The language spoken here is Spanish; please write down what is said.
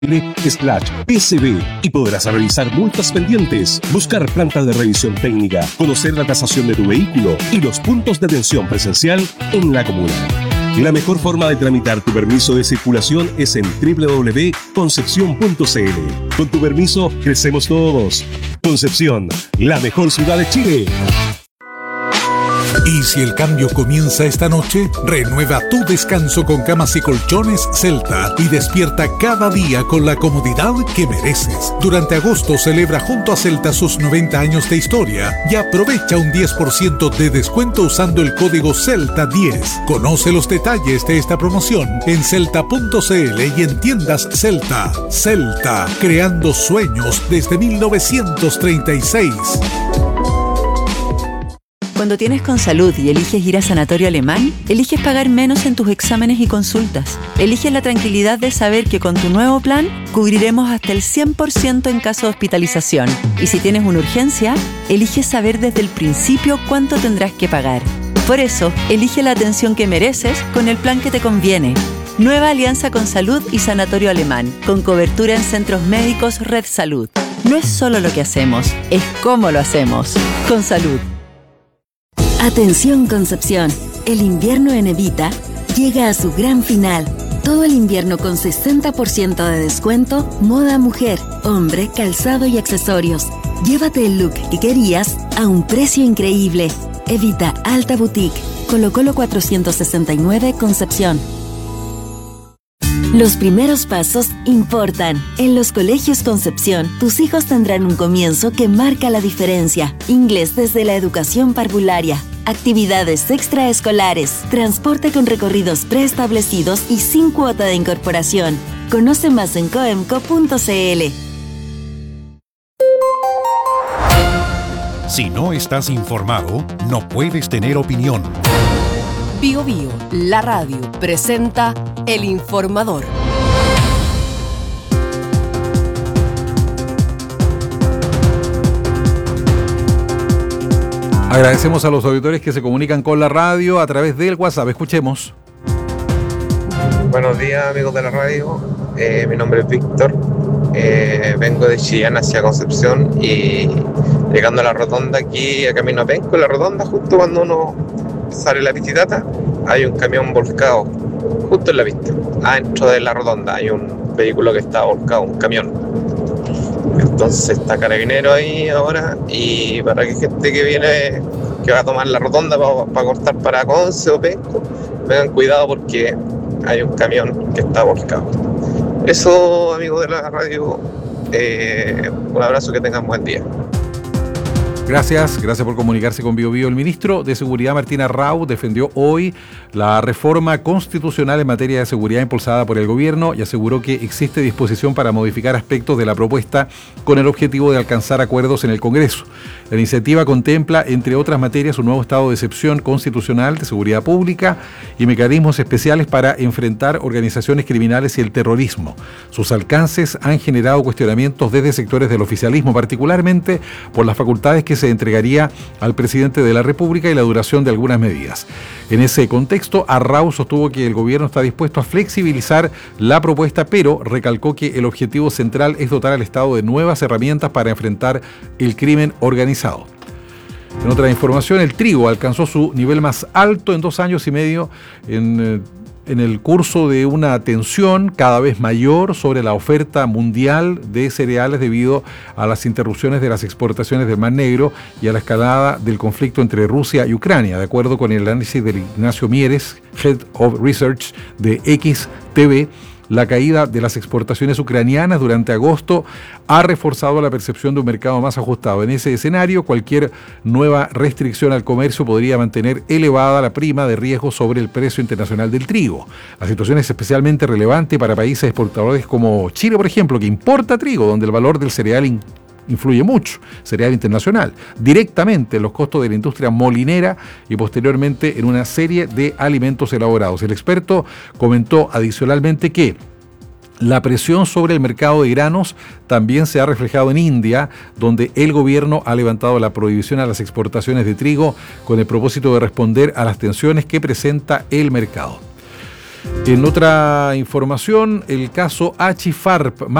.cl/PCB y podrás realizar multas pendientes, buscar planta de revisión técnica, conocer la tasación de tu vehículo y los puntos de atención presencial en la comuna. La mejor forma de tramitar tu permiso de circulación es en www.concepcion.cl. Con tu permiso, crecemos todos. Concepción, la mejor ciudad de Chile. Y si el cambio comienza esta noche, renueva tu descanso con camas y colchones Celta y despierta cada día con la comodidad que mereces. Durante agosto celebra junto a Celta sus 90 años de historia y aprovecha un 10% de descuento usando el código CELTA10. Conoce los detalles de esta promoción en celta.cl y en tiendas Celta. Celta, creando sueños desde 1936. Cuando tienes Consalud y eliges ir a Sanatorio Alemán, eliges pagar menos en tus exámenes y consultas. Eliges la tranquilidad de saber que con tu nuevo plan cubriremos hasta el 100% en caso de hospitalización. Y si tienes una urgencia, eliges saber desde el principio cuánto tendrás que pagar. Por eso, elige la atención que mereces con el plan que te conviene. Nueva alianza Consalud y Sanatorio Alemán, con cobertura en centros médicos Red Salud. No es solo lo que hacemos, es cómo lo hacemos. Consalud. Atención Concepción, el invierno en Evita llega a su gran final. Todo el invierno con 60% de descuento, moda mujer, hombre, calzado y accesorios. Llévate el look que querías a un precio increíble. Evita Alta Boutique, Colo Colo 469 Concepción. Los primeros pasos importan. En los colegios Concepción, tus hijos tendrán un comienzo que marca la diferencia. Inglés desde la educación parvularia, actividades extraescolares, transporte con recorridos preestablecidos y sin cuota de incorporación. Conoce más en coemco.cl. Si no estás informado, no puedes tener opinión. Bio Bio, la radio, presenta El Informador. Agradecemos a los auditores que se comunican con la radio a través del WhatsApp. Escuchemos. Buenos días, amigos de la radio. Mi nombre es Víctor. Vengo de Chillán hacia Concepción y llegando a la rotonda aquí a Camino a Penco, la rotonda, justo cuando uno sale la Pititata, hay un camión volcado justo en la pista. Adentro de la rotonda hay un vehículo que está volcado, un camión. Entonces está Carabinero ahí ahora, y para que gente que viene, que va a tomar la rotonda para cortar para Conce o Penco, tengan cuidado porque hay un camión que está volcado. Eso, amigos de la radio, un abrazo, que tengan buen día. Gracias por comunicarse con Bio Bio. El ministro de Seguridad, Martín Arrau, defendió hoy la reforma constitucional en materia de seguridad impulsada por el gobierno y aseguró que existe disposición para modificar aspectos de la propuesta con el objetivo de alcanzar acuerdos en el Congreso. La iniciativa contempla, entre otras materias, un nuevo estado de excepción constitucional de seguridad pública y mecanismos especiales para enfrentar organizaciones criminales y el terrorismo. Sus alcances han generado cuestionamientos desde sectores del oficialismo, particularmente por las facultades que se entregaría al presidente de la República y la duración de algunas medidas. En ese contexto, Arrau sostuvo que el gobierno está dispuesto a flexibilizar la propuesta, pero recalcó que el objetivo central es dotar al Estado de nuevas herramientas para enfrentar el crimen organizado. En otra información, el trigo alcanzó su nivel más alto en 2 años y medio en el curso de una tensión cada vez mayor sobre la oferta mundial de cereales debido a las interrupciones de las exportaciones del Mar Negro y a la escalada del conflicto entre Rusia y Ucrania, de acuerdo con el análisis de Ignacio Mieres, Head of Research de XTV. La caída de las exportaciones ucranianas durante agosto ha reforzado la percepción de un mercado más ajustado. En ese escenario, cualquier nueva restricción al comercio podría mantener elevada la prima de riesgo sobre el precio internacional del trigo. La situación es especialmente relevante para países exportadores como Chile, por ejemplo, que importa trigo, donde el valor del cereal influye mucho, cereal internacional, directamente en los costos de la industria molinera y posteriormente en una serie de alimentos elaborados. El experto comentó adicionalmente que la presión sobre el mercado de granos también se ha reflejado en India, donde el gobierno ha levantado la prohibición a las exportaciones de trigo con el propósito de responder a las tensiones que presenta el mercado. En otra información, el caso Achifarp,